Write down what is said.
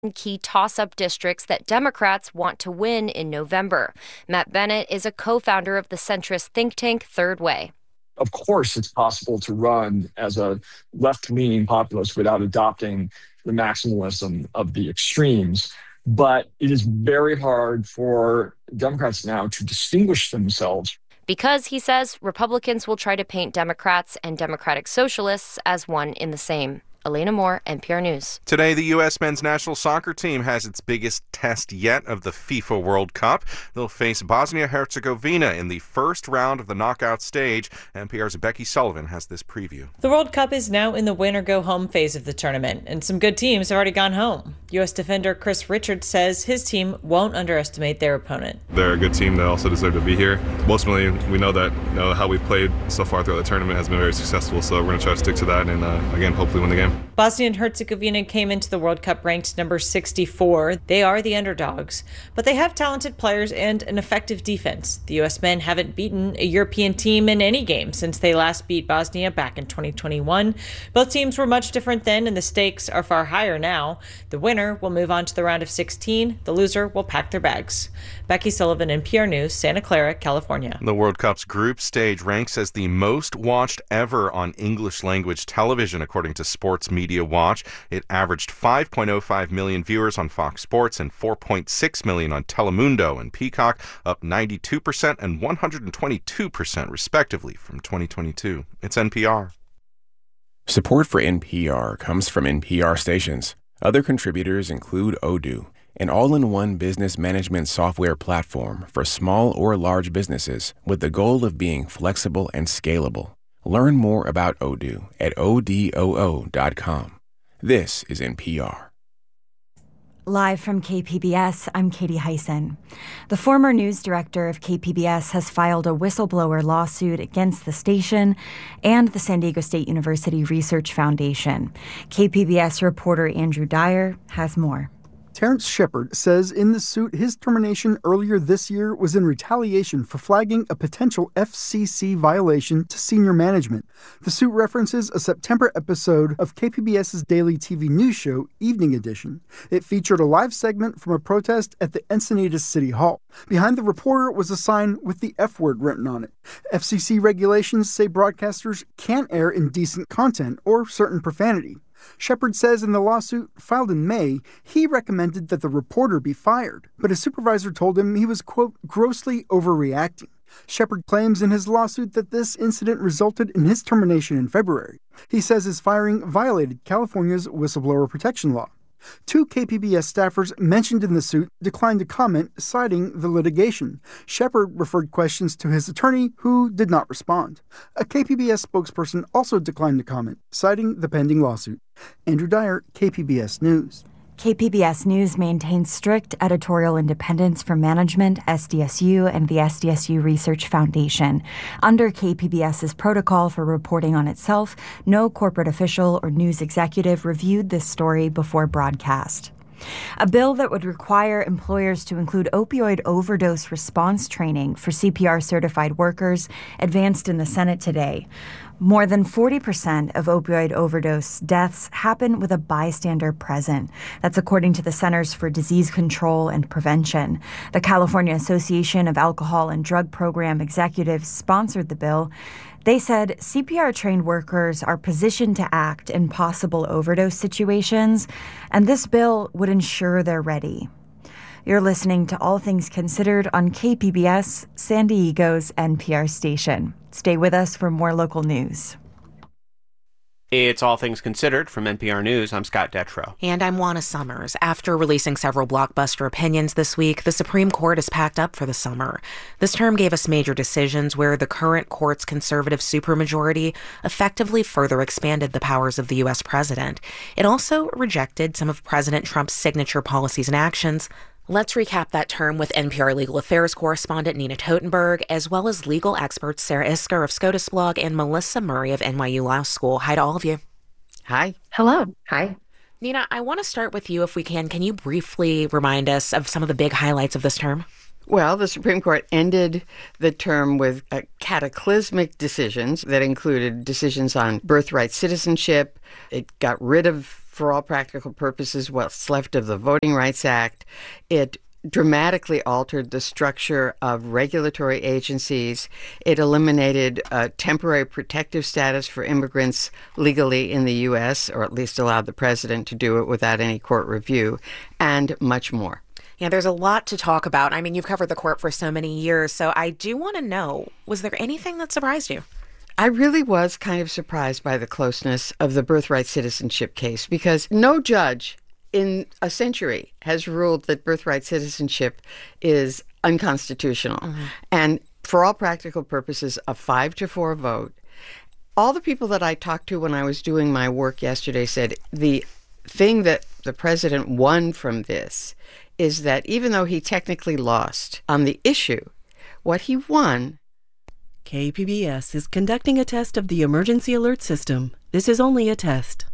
key toss-up districts that Democrats want to win in November. Matt Bennett is a co-founder of the centrist think tank Third Way. Of course, it's possible to run as a left-leaning populist without adopting the maximalism of the extremes. But it is very hard for Democrats now to distinguish themselves. Because, he says, Republicans will try to paint Democrats and Democratic Socialists as one in the same. Elena Moore, NPR News. Today, the U.S. men's national soccer team has its biggest test yet of the FIFA World Cup. They'll face Bosnia-Herzegovina in the first round of the knockout stage. NPR's Becky Sullivan has this preview. The World Cup is now in the win-or-go-home phase of the tournament, and some good teams have already gone home. U.S. defender Chris Richards says his team won't underestimate their opponent. They're a good team that also deserve to be here. Ultimately, we know that how we've played so far throughout the tournament has been very successful, so we're going to try to stick to that and, again, hopefully win the game. Bosnia and Herzegovina came into the World Cup ranked number 64. They are the underdogs, but they have talented players and an effective defense. The U.S. men haven't beaten a European team in any game since they last beat Bosnia back in 2021. Both teams were much different then, and the stakes are far higher now. The winner will move on to the round of 16. The loser will pack their bags. Becky Sullivan, NPR News, Santa Clara, California. The World Cup's group stage ranks as the most watched ever on English-language television, according to Sports Media Watch. It averaged 5.05 million viewers on Fox Sports and 4.6 million on Telemundo and Peacock, up 92% and 122% respectively from 2022. It's NPR. Support for NPR comes from NPR stations. Other contributors include Odoo, an all-in-one business management software platform for small or large businesses with the goal of being flexible and scalable. Learn more about Odoo at odoo.com. This is NPR. Live from KPBS, I'm Katie Hyson. The former news director of KPBS has filed a whistleblower lawsuit against the station and the San Diego State University Research Foundation. KPBS reporter Andrew Dyer has more. Terrence Shepard says in the suit his termination earlier this year was in retaliation for flagging a potential FCC violation to senior management. The suit references a September episode of KPBS's daily TV news show, Evening Edition. It featured a live segment from a protest at the Encinitas City Hall. Behind the reporter was a sign with the F word written on it. FCC regulations say broadcasters can't air indecent content or certain profanity. Shepard says in the lawsuit filed in May, he recommended that the reporter be fired, but his supervisor told him he was, quote, grossly overreacting. Shepard claims in his lawsuit that this incident resulted in his termination in February. He says his firing violated California's whistleblower protection law. Two KPBS staffers mentioned in the suit declined to comment, citing the litigation. Shepard referred questions to his attorney, who did not respond. A KPBS spokesperson also declined to comment, citing the pending lawsuit. Andrew Dyer, KPBS News. KPBS News maintains strict editorial independence from management, SDSU, and the SDSU Research Foundation. Under KPBS's protocol for reporting on itself, no corporate official or news executive reviewed this story before broadcast. A bill that would require employers to include opioid overdose response training for CPR-certified workers advanced in the Senate today. More than 40% of opioid overdose deaths happen with a bystander present. That's according to the Centers for Disease Control and Prevention. The California Association of Alcohol and Drug Program Executives sponsored the bill. They said CPR-trained workers are positioned to act in possible overdose situations, and this bill would ensure they're ready. You're listening to All Things Considered on KPBS, San Diego's NPR station. Stay with us for more local news. It's All Things Considered from NPR News. I'm Scott Detrow. And I'm Juana Summers. After releasing several blockbuster opinions this week, the Supreme Court is packed up for the summer. This term gave us major decisions where the current court's conservative supermajority effectively further expanded the powers of the U.S. president. It also rejected some of President Trump's signature policies and actions. Let's recap that term with NPR legal affairs correspondent Nina Totenberg, as well as legal experts Sarah Isker of SCOTUS Blog and Melissa Murray of NYU Law School. Hi to all of you. Hi. Hello. Hi. Nina, I want to start with you if we can. Can you briefly remind us of some of the big highlights of this term? Well, the Supreme Court ended the term with cataclysmic decisions that included decisions on birthright citizenship. It got rid of for all practical purposes, what's left of the Voting Rights Act. It dramatically altered the structure of regulatory agencies. It eliminated temporary protective status for immigrants legally in the U.S., or at least allowed the president to do it without any court review, and much more. Yeah, there's a lot to talk about. I mean, you've covered the court for so many years, so I do want to know, was there anything that surprised you? I really was kind of surprised by the closeness of the birthright citizenship case, because no judge in a century has ruled that birthright citizenship is unconstitutional. Mm-hmm. And for all practical purposes, a 5-4 vote. All the people that I talked to when I was doing my work yesterday said the thing that the president won from this is that even though he technically lost on the issue, what he won. KPBS is conducting a test of the emergency alert system. This is only a test.